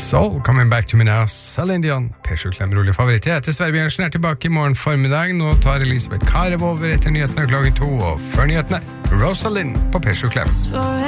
Soul, Coming Back to Me Now, Celine Dion, P7 Klem, rolig favoritt. Jeg heter Sverre Bjørnsen, tilbake I morgen formiddag. Nå tar Elisabeth Karev over etter nyhetene klokken 2, og før nyhetene, Rosalind på P7 Klem.